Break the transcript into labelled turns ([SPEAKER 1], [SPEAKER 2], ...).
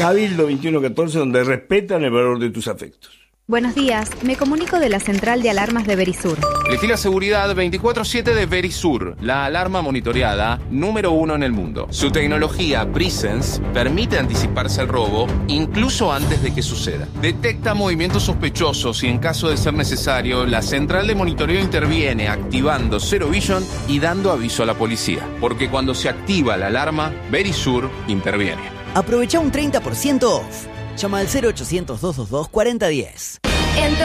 [SPEAKER 1] Cabildo 2114, donde respetan el valor de tus afectos.
[SPEAKER 2] Buenos días, me comunico de la central de alarmas de Verisur.
[SPEAKER 3] Elegí la seguridad 24/7 de Verisur, la alarma monitoreada número 1 en el mundo. Su tecnología Presence permite anticiparse al robo incluso antes de que suceda. Detecta movimientos sospechosos y en caso de ser necesario, la central de monitoreo interviene activando Zero Vision y dando aviso a la policía. Porque cuando se activa la alarma, Verisur interviene.
[SPEAKER 4] Aprovecha un 30% off. Llama al 0800 222 4010.